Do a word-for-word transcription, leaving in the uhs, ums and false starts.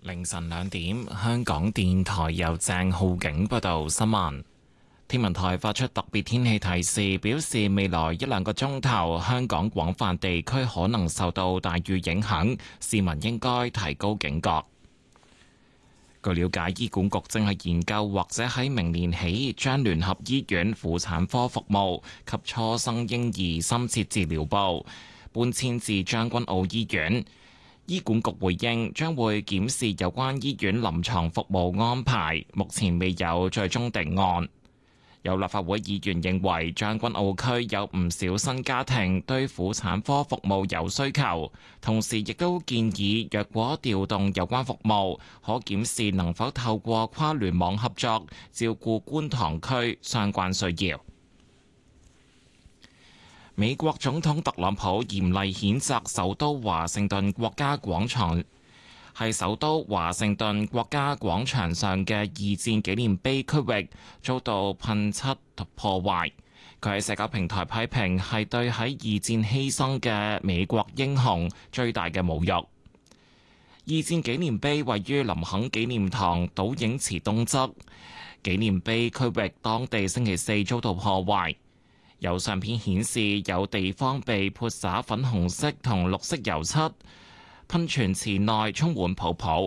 凌晨兩點，香港電台由鄭浩景報道新聞。天文台發出特別天氣提示，表示未來一兩個鐘頭，香港廣泛地區可能受到大雨影響，市民應該提高警覺。據了解，醫管局正係研究或者喺明年起將聯合醫院婦產科服務及初生嬰兒深切治療部搬遷至將軍澳醫院。醫管局回應將會檢視有關醫院臨床服務安排，目前未有最終定案。有立法會議員認為將軍澳區有唔少新家庭對婦產科服務有需求，同時亦都建議若果調動有關服務，可檢視能否透過跨聯網合作照顧觀塘區相關需要。美國總統特朗普嚴厲譴責首都華盛頓國家廣場係首都華盛頓國家廣場上嘅二戰紀念碑區域遭到噴漆破壞。佢喺社交平台批評係對喺二戰犧牲嘅美國英雄最大嘅侮辱。二戰紀念碑位於林肯紀念堂倒影池東側，紀念碑區域當地星期四遭到破壞。有相片顯示有地方被潑灑粉紅色同綠色油漆，噴泉池內充滿泡泡。